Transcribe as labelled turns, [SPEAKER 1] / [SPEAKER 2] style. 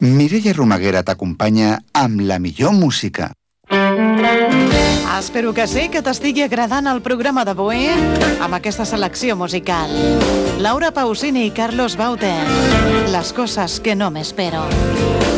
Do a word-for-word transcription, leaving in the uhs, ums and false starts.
[SPEAKER 1] Mireia Romaguera t'acompanya amb la millor música.
[SPEAKER 2] Espero que sí, que t'estigui agradant el programa d'avui amb aquesta selecció musical. Laura Pausini i Carlos Baute, les coses que no m'espero.